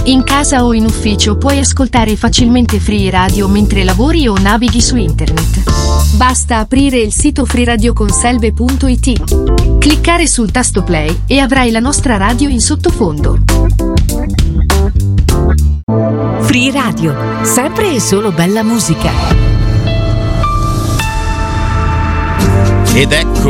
In casa o in ufficio puoi ascoltare facilmente Free Radio mentre lavori o navighi su internet. Basta aprire il sito freeradioconselve.it, cliccare sul tasto play e avrai la nostra radio in sottofondo. Free Radio, sempre e solo bella musica. Ed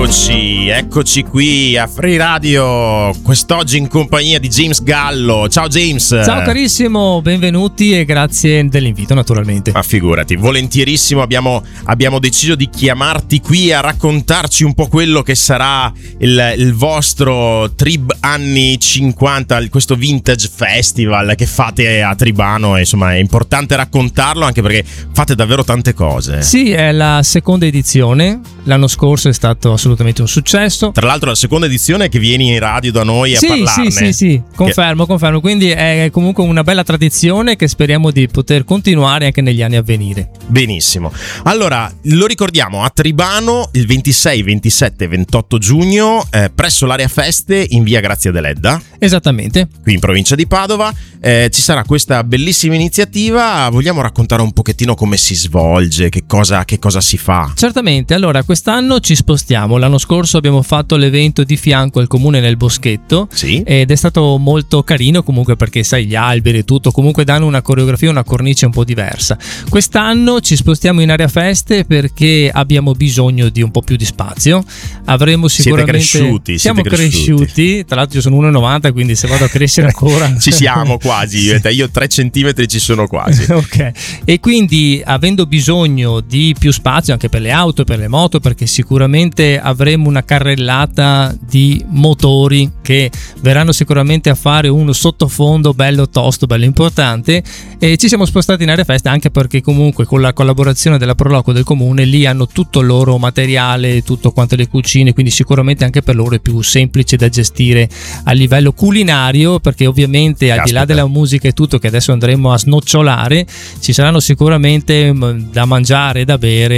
eccoci qui a Free Radio, quest'oggi in compagnia di James Gallo. Ciao James. Ciao carissimo, benvenuti e grazie dell'invito naturalmente. Ma figurati, volentierissimo abbiamo deciso di chiamarti qui a raccontarci un po' quello che sarà il vostro Trib anni 50, questo vintage festival che fate a Tribano. Insomma, è importante raccontarlo anche perché fate davvero tante cose. Sì, è la seconda edizione, l'anno scorso è stato assolutamente un successo. Tra l'altro la seconda edizione è che vieni in radio da noi a parlarne. Sì, confermo. Quindi è comunque una bella tradizione che speriamo di poter continuare anche negli anni a venire. Benissimo. Allora, lo ricordiamo, a Tribano il 26, 27 e 28 giugno presso l'area feste in via Grazia Deledda. Esattamente. Qui in provincia di Padova ci sarà questa bellissima iniziativa. Vogliamo raccontare un pochettino come si svolge, che cosa si fa? Certamente. Allora, quest'anno ci spostiamo. L'anno scorso abbiamo fatto l'evento di fianco al comune nel boschetto, sì, ed è stato molto carino comunque perché sai, gli alberi e tutto comunque danno una coreografia, una cornice un po' diversa. Quest'anno ci spostiamo in area feste perché abbiamo bisogno di un po' più di spazio. Avremo sicuramente siamo cresciuti. Tra l'altro io sono 1,90, quindi se vado a crescere ancora ci siamo quasi. Io 3 centimetri ci sono quasi. Ok, e quindi avendo bisogno di più spazio anche per le auto, per le moto, perché sicuramente avremo una carrellata di motori che verranno sicuramente a fare un sottofondo bello tosto, bello importante, e ci siamo spostati in area festa anche perché comunque con la collaborazione della Proloco del comune lì hanno tutto il loro materiale, tutto quanto le cucine, quindi sicuramente anche per loro è più semplice da gestire a livello culinario, perché ovviamente al di là della musica e tutto che adesso andremo a snocciolare ci saranno sicuramente da mangiare e da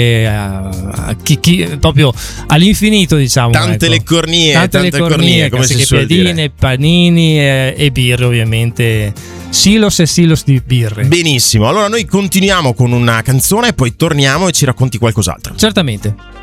bere proprio all'infinito, diciamo. Tante le cornie, come si suol dire. Panini e birre, ovviamente. Silos di birre. Benissimo, allora noi continuiamo con una canzone e poi torniamo e ci racconti qualcos'altro. Certamente.